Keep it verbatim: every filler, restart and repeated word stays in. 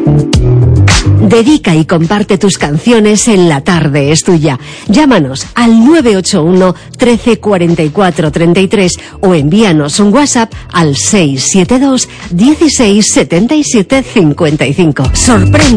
Dedica y comparte tus canciones en La Tarde es Tuya. Llámanos al nueve ocho uno, trece, cuarenta y cuatro, treinta y tres o envíanos un WhatsApp al seis siete dos, dieciséis, setenta y siete, cincuenta y cinco. Sorprende